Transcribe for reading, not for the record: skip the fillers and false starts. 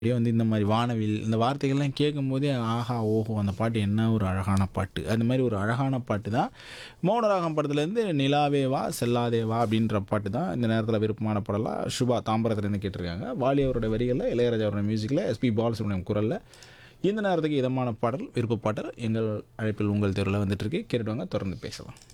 அப்படியே வந்து இந்த மாரி வானவில் இந்த வார்த்தைகள்லாம் கேட்கும்போதே, ஆஹா! ஓஹோ! அந்த பாட்டு என்ன ஒரு அழகான பாட்டு. அந்த மாரி ஒரு அழகான பாட்டு தான். மௌனராகம் படத்துலேருந்து "நிலாவே வா செல்லாதே வா" அப்படின்ற பாட்டு தான் இந்த நேரத்தில விருப்பமான பாடலா சுபா தாம்பரத்துலேருந்து கேட்டிருக்காங்க. வாலி அவரோட வரிகள்ல, இளையராஜா அவரோட மியூசிக்ல, எஸ்பி பாலசுப்ரமணியம் குரல்ல இந்த நேரத்துக்கு இதமான பாடல், விருப்ப பாடல் எங்கள் அழைப்பில் உங்கள் தெருவுல வந்துட்டுருக்கு. கேட்டுட்டு வாங்க, தொடர்ந்து பேசலாம்.